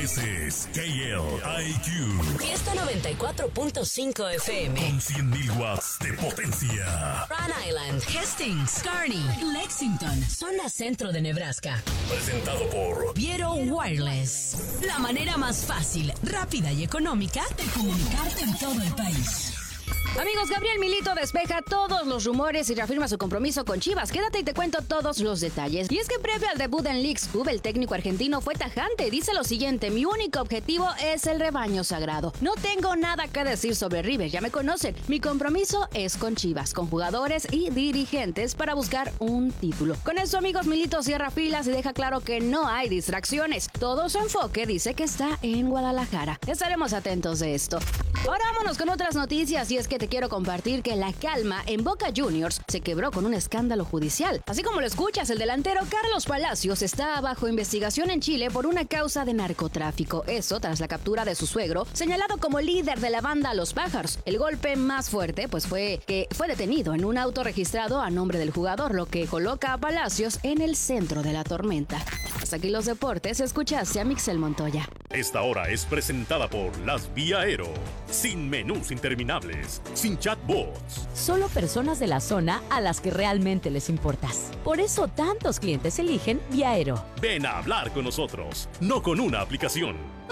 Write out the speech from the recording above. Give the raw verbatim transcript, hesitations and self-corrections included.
Ese es K L I Q. Fiesta noventa y cuatro punto cinco F M. Con cien mil watts de potencia. Rhode Island, Hastings, Kearney, Lexington, zona centro de Nebraska. Presentado por Viero Wireless. La manera más fácil, rápida y económica de comunicarte en todo el país. Amigos, Gabriel Milito despeja todos los rumores y reafirma su compromiso con Chivas. Quédate y te cuento todos los detalles. Y es que previo al debut en Leagues Cup, el técnico argentino fue tajante. Dice lo siguiente: mi único objetivo es el rebaño sagrado. No tengo nada que decir sobre River, ya me conocen. Mi compromiso es con Chivas, con jugadores y dirigentes para buscar un título. Con eso, amigos, Milito cierra filas y deja claro que no hay distracciones. Todo su enfoque dice que está en Guadalajara. Estaremos atentos de esto. Ahora vámonos con otras noticias, y es que te quiero compartir que la calma en Boca Juniors se quebró con un escándalo judicial. Así como lo escuchas, el delantero Carlos Palacios está bajo investigación en Chile por una causa de narcotráfico. Eso tras la captura de su suegro, señalado como líder de la banda Los Pájaros. El golpe más fuerte pues fue que fue detenido en un auto registrado a nombre del jugador, lo que coloca a Palacios en el centro de la tormenta. Hasta aquí los deportes, escuchaste a Mixel Montoya. Esta hora es presentada por Las Vía Aero. Sin menús interminables, sin chatbots. Solo personas de la zona a las que realmente les importas. Por eso tantos clientes eligen Vía Aero. Ven a hablar con nosotros, no con una aplicación.